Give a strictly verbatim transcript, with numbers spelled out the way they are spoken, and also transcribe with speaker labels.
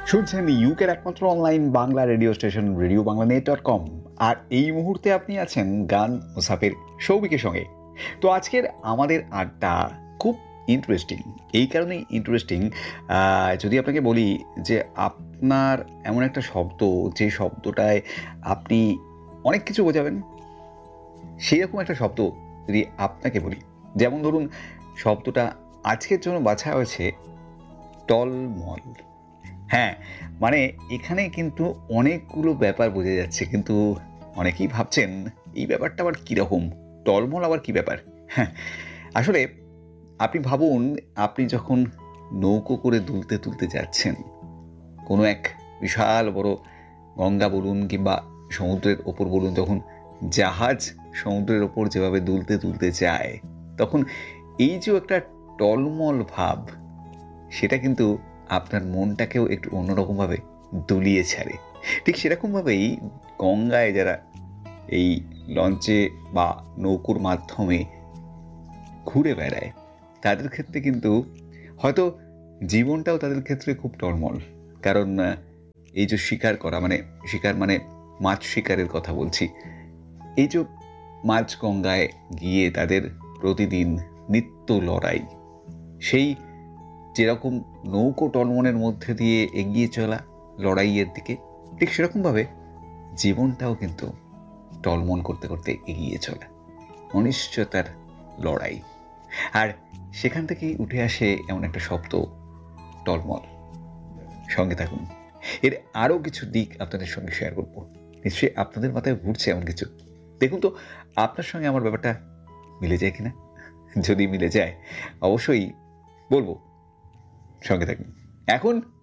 Speaker 1: শুনছেন ইউকের একমাত্র online Bangla radio station radio Bangla net dot com. আর এই মুহূর্তে আপনি আছেন গান মুসাফির সৌভিকের সঙ্গে। তো আজকের আমাদের আড্ডা খুব ইন্টারেস্টিং। এই কারণেই ইন্টারেস্টিং, যদি আপনাকে বলি যে আপনার এমন একটা শব্দ, যে শব্দটায় আপনি অনেক কিছু বোঝাবেন, সেই রকম একটা শব্দ যদি আপনাকে বলি, যেমন ধরুন শব্দটা আজকের জন্য বাছা হয়েছে টলমল। হ্যাঁ, মানে এখানে কিন্তু অনেকগুলো ব্যাপার বোঝা যাচ্ছে, কিন্তু অনেকেই ভাবছেন এই ব্যাপারটা আবার কীরকম, টলমল আবার কী ব্যাপার। হ্যাঁ, আসলে আপনি ভাবুন, আপনি যখন নৌকো করে দুলতে তুলতে যাচ্ছেন কোনো এক বিশাল বড় গঙ্গা বলুন কিংবা সমুদ্রের ওপর বলুন, তখন জাহাজ সমুদ্রের ওপর যেভাবে দুলতে তুলতে যায়, তখন এই যে একটা টলমল ভাব, সেটা কিন্তু আপনার মনটাকেও একটু অন্যরকমভাবে দুলিয়ে ছাড়ে। ঠিক সেরকমভাবেই গঙ্গায় যারা এই লঞ্চে বা নৌকোর মাধ্যমে ঘুরে বেড়ায়, তাদের ক্ষেত্রে কিন্তু হয়তো জীবনটাও তাদের ক্ষেত্রে খুব টলমল। কারণ এই যে শিকার করা, মানে শিকার মানে মাছ শিকারের কথা বলছি, এই যে মাছ গঙ্গায় গিয়ে তাদের প্রতিদিন নিত্য লড়াই, সেই যেরকম নৌকো টলমনের মধ্যে দিয়ে এগিয়ে চলা লড়াইয়ের দিকে, ঠিক সেরকমভাবে জীবনটাও কিন্তু টলমন করতে করতে এগিয়ে চলা, অনিশ্চয়তার লড়াই। আর সেখান থেকেই উঠে আসে এমন একটা শব্দ, টলমল। সঙ্গে থাকুন, এর আরও কিছু দিক আপনাদের সঙ্গে শেয়ার করব। নিশ্চয়ই আপনাদের মাথায় ঘুরছে এমন কিছু। দেখুন তো আপনার সঙ্গে আমার ব্যাপারটা মিলে যায় কিনা। যদি মিলে যায় অবশ্যই বলবো, সঙ্গে থাকুন। এখন